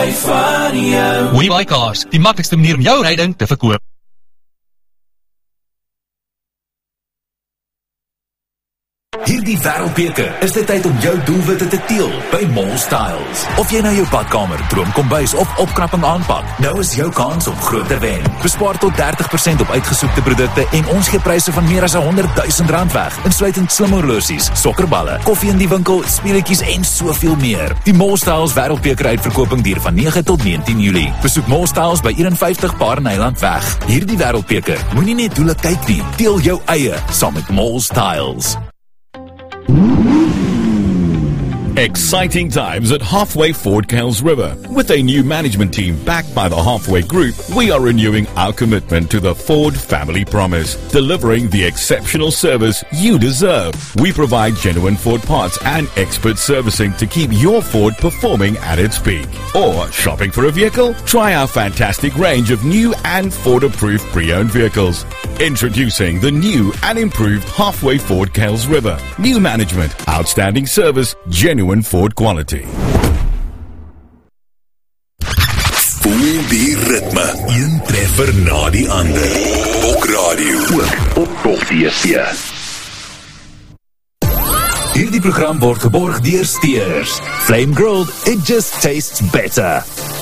hou van jou. We Buy Cars, die maklikste manier om jou ryding te verkoop. Hierdie wêreldbeker is dit tyd om jou doelwitte te teel by Mall Styles. Of jy nou jou badkamer, droomkombuis of opknapping aanpak, nou is jou kans om groot te wen. Bespaar tot 30% op uitgesoekte produkte en ons gee pryse van meer as R100,000 weg, insluitend slim horlosies, sokkerballe, koffie in die winkel, speletjies en soveel meer. Die Mall Styles wêreldbeker uitverkoping duur van 9 tot 19 Julie. Besoek Mall Styles by 51 Paardeneiland weg. Hierdie wêreldbeker, moenie net doele kyk nie, teel jou eie saam met Mall Styles. Exciting times at Halfway Ford Kells River. With a new management team backed by the Halfway Group, we are renewing our commitment to the Ford family promise, delivering the exceptional service you deserve. We provide genuine Ford parts and expert servicing to keep your Ford performing at its peak. Or shopping for a vehicle? Try our fantastic range of new and Ford-approved pre-owned vehicles. Introducing the new and improved Halfway Ford Kells River. New management, outstanding service, genuine Ford quality. Voel die ritme, een treffer na die ander. Bok Radio, ook op Bok TV. Hierdie program word geborg deur Steers. Flame Grilled, it just tastes better.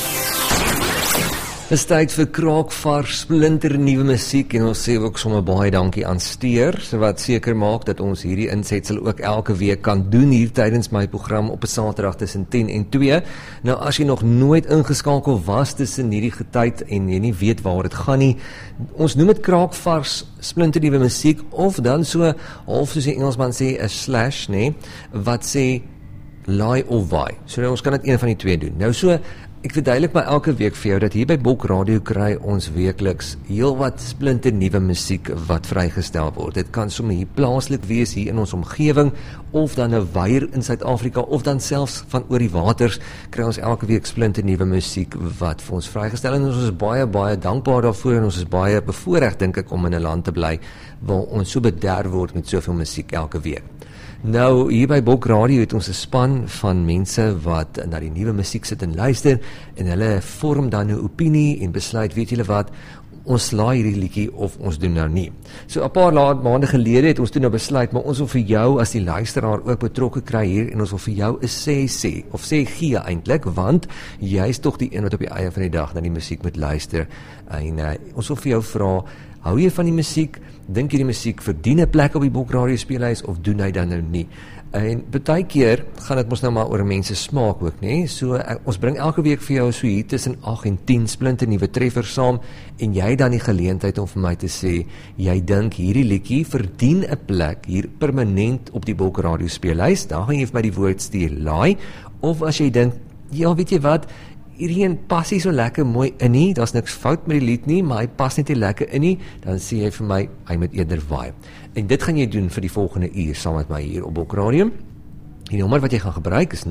Is tyd vir kraakvars, splinter nuwe musiek en ons sê ook sommer baie dankie aan Steers wat seker maak dat ons hierdie insetsel ook elke week kan doen hier tydens my program op 'n Saterdag tussen 10 en 2. Nou as jy nog nooit ingeskakel was tussen hierdie getyd en jy nie weet waar dit gaan nie, ons noem dit kraakvars, splinter nuwe musiek of dan so half soos die Engelsman sê 'n slash, nê, wat sê lie of why. So nou, ons kan dit een van die twee doen. Nou so ek verduidelik my elke week vir jou dat hier by Bok Radio kry ons weekliks heel wat splinter nuwe musiek wat vrygestel word. Dit kan sommer hier plaaslik wees hier in ons omgewing of dan 'n weier in Suid-Afrika of dan selfs van oor die waters kry ons elke week splinter nuwe musiek wat vir ons vrygestel en ons is baie dankbaar daarvoor en ons is baie bevoorreg dink ek om in 'n land te bly waar ons so bederf word met soveel musiek elke week. Nou, hier by Bok Radio het ons 'n span van mense wat na die nuwe musiek sit en luister en hulle vorm dan 'n opinie en besluit, weet julle wat, ons laai hierdie liedjie of ons doen nou nie. So 'n paar maande gelede het ons toe nou besluit, maar ons wil vir jou as die luisteraar ook betrokke kry hier en ons wil vir jou 'n sê of sê gee eintlik, want jy is tog die een wat op die einde van die dag na die musiek moet luister en ons wil vir jou vra, hou jy van die musiek? Dink jy die musiek verdien 'n plek op die Bok Radio speellys of doen hy dan nou nie? En baie keer gaan dit mos nou maar oor mense smaak ook, nê? So ons bring elke week vir jou so hier tussen 8 en 10 splinter nuwe treffers saam en jy dan die geleentheid om vir my te sê jy dink hierdie liedjie verdien 'n plek hier permanent op die Bok Radio speellys. Dan gaan jy vir my die woord stuur laai, of as jy dink ja, weet jy wat, hierdie een pas nie so lekker mooi in nie, daar's niks fout met die lied nie, maar hy pas net nie lekker in nie, dan sê jy vir my, hy moet eerder waai. En dit gaan jy doen vir die volgende uur, saam met my hier op Bok Radio. Die nommer wat jy gaan gebruik is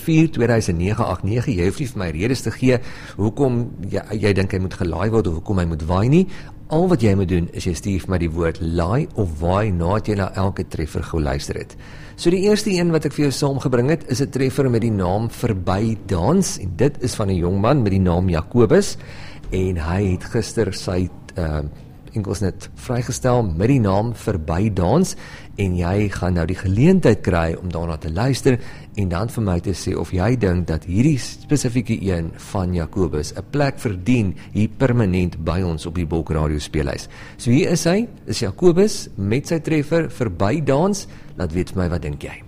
074-2009-89, jy hoef nie vir my redes te gee, hoekom jy dink hy moet gelaai word, of hoekom hy moet waai nie. Al wat jy moet doen, is jy stuur vir my die woord laai of waai, nadat jy na elke treffer geluister het. So die eerste een wat ek vir jou saamgebring het, is 'n treffer met die naam Verby Dans, en dit is van 'n jong man met die naam Jacobus, en hy het gister sy enkelsnit vrygestel met die naam Verby Dans, en jy gaan nou die geleentheid kry om daarna te luister, en dan vir my te sê of jy dink dat hierdie spesifieke een van Jacobus 'n plek verdien hier permanent by ons op die Bok Radio speellys. So hier is hy, is Jacobus met sy treffer Verby Dans. Laat weet vir my, wat dink jy?